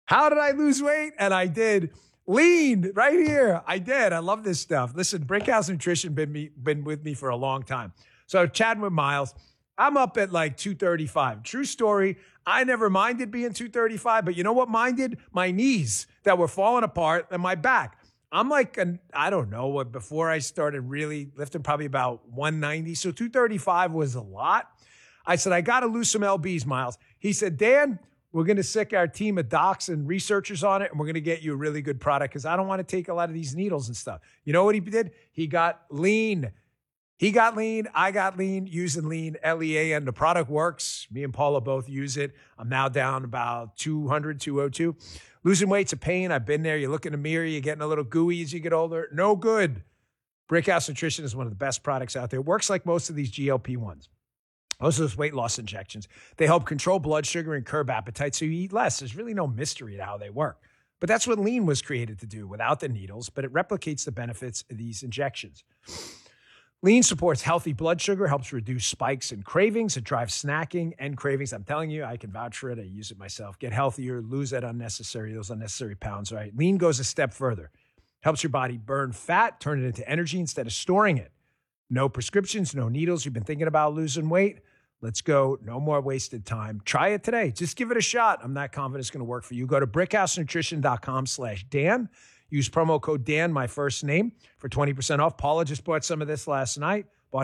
How did I lose weight? And I did. Lean right here. I did. I love this stuff. Listen, Brickhouse Nutrition been with me for a long time. So chatting with Miles, I'm up at like 235. True story. I never minded being 235, but you know what minded? My knees that were falling apart and my back. I'm like, I don't know what, before I started really lifting, probably about 190. So 235 was a lot. I said, I got to lose some LBs, Miles. He said, Dan, we're going to sick our team of docs and researchers on it, and we're going to get you a really good product because I don't want to take a lot of these needles and stuff. You know what he did? He got lean. He got lean. I got lean using lean, LEAN. The product works. Me and Paula both use it. I'm now down about 200, 202. Losing weight's a pain. I've been there. You look in the mirror, you're getting a little gooey as you get older. No good. Brickhouse Nutrition is one of the best products out there. It works like most of these GLP-1s. Most of those weight loss injections. They help control blood sugar and curb appetite so you eat less. There's really no mystery to how they work. But that's what lean was created to do without the needles, but it replicates the benefits of these injections. Lean supports healthy blood sugar, helps reduce spikes and cravings. It drives snacking and cravings. I'm telling you, I can vouch for it. I use it myself. Get healthier, lose those unnecessary pounds, right? Lean goes a step further. Helps your body burn fat, turn it into energy instead of storing it. No prescriptions, no needles. You've been thinking about losing weight? Let's go. No more wasted time. Try it today. Just give it a shot. I'm not confident it's going to work for you. Go to brickhousenutrition.com/Dan. Use promo code Dan, my first name, for 20% off. Paula just bought some of this last night.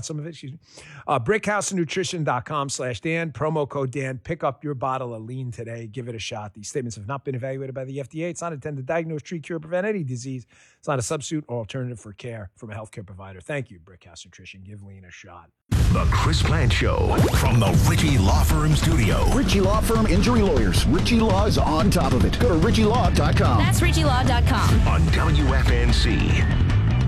Brickhousenutrition.com/Dan. Promo code Dan. Pick up your bottle of lean today. Give it a shot. These statements have not been evaluated by the FDA. It's not intended to diagnose, treat, cure, or prevent any disease. It's not a substitute or alternative for care from a healthcare provider. Thank you, Brickhouse Nutrition. Give lean a shot. The Chris Plant Show from the Ritchie Law Firm studio. Ritchie Law Firm Injury Lawyers. Ritchie Law is on top of it. Go to ritchielaw.com. That's ritchielaw.com. On WFNC.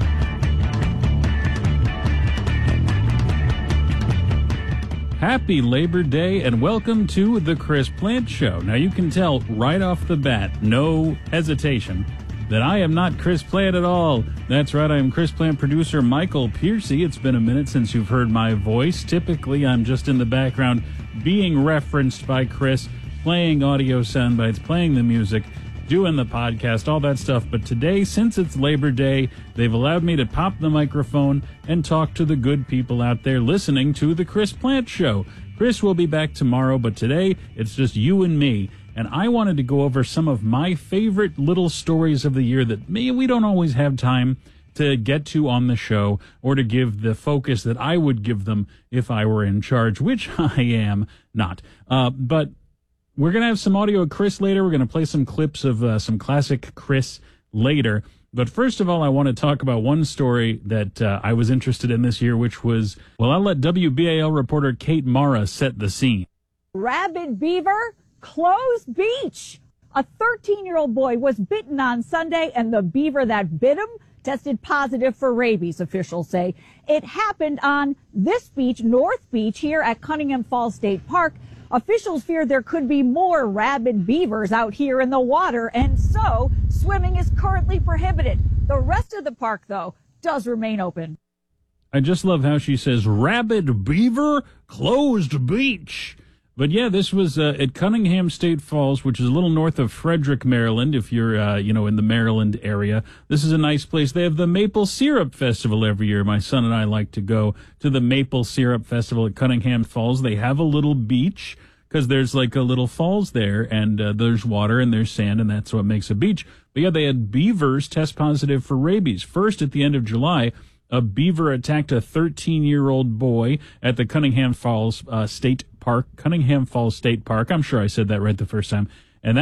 Happy Labor Day and welcome to the Chris Plant Show. Now you can tell right off the bat, no hesitation, that I am not Chris Plant at all. That's right, I am Chris Plant producer Michael Piercy. It's been a minute since you've heard my voice. Typically, I'm just in the background being referenced by Chris, playing audio sound bites, playing the music, doing the podcast, all that stuff. But today, since it's Labor Day, they've allowed me to pop the microphone and talk to the good people out there listening to the Chris Plant Show. Chris will be back tomorrow, but today it's just you and me. And I wanted to go over some of my favorite little stories of the year that maybe we don't always have time to get to on the show or to give the focus that I would give them if I were in charge, which I am not. But we're going to have some audio of Chris later. We're going to play some clips of some classic Chris later. But first of all, I want to talk about one story that I was interested in this year, which was, well, I'll let WBAL reporter Kate Mara set the scene. Rabid beaver, closed beach. A 13-year-old boy was bitten on Sunday, and the beaver that bit him tested positive for rabies, officials say. It happened on this beach, North Beach, here at Cunningham Falls State Park. Officials fear there could be more rabid beavers out here in the water, and so swimming is currently prohibited. The rest of the park, though, does remain open. I just love how she says, rabid beaver, closed beach. But yeah, this was at Cunningham State Falls, which is a little north of Frederick, Maryland, if you're, in the Maryland area. This is a nice place. They have the Maple Syrup Festival every year. My son and I like to go to the Maple Syrup Festival at Cunningham Falls. They have a little beach because there's like a little falls there, and there's water and there's sand, and that's what makes a beach. But yeah, they had beavers test positive for rabies. First, at the end of July, a beaver attacked a 13-year-old boy at the Cunningham Falls State Park. Cunningham Falls State Park. I'm sure I said that right the first time.